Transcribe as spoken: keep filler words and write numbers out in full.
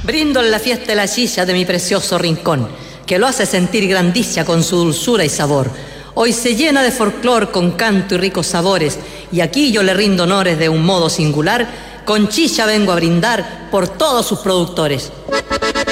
Brindo en la fiesta de la chilla de mi precioso rincón, que lo hace sentir grandicia con su dulzura y sabor. Hoy se llena de folclor con canto y ricos sabores, y aquí yo le rindo honores de un modo singular. Con chilla vengo a brindar por todos sus productores.